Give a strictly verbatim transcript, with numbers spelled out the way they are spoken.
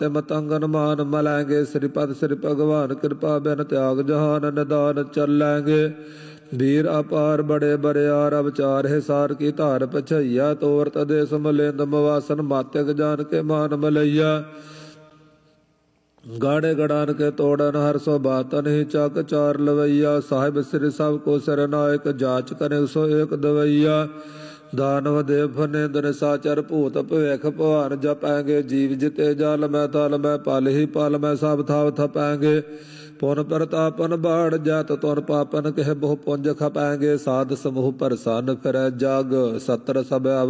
तिम तंगन मान मलैंगे। श्रीपद श्री भगवान कृपा बिन त्याग जहान निदान चलैंगे। वीर अपार बड़े बड़ियार अवचार है सार की धार पछैया। तोर तदेश मलिंद मवासन मात्यक जान के मान मलैया। गाड़े गड़ान के तोड़न हर सो बातन ही चक चार लवैया। साहिब श्री सब को सरनायक जाच करे सो एक दवैया। दानव देव फनेंद्र साचर भूत भवेख भवान जपैंगे। जीव जिते जल मैं तल मैं पल ही पल मैं सब थाव थपैंगे। पुन प्रतापन बाढ़ जात तुन पापन कह बहु पुंज खपैंगे। साध समूह प्रसन्न फिरै जग सत्र सब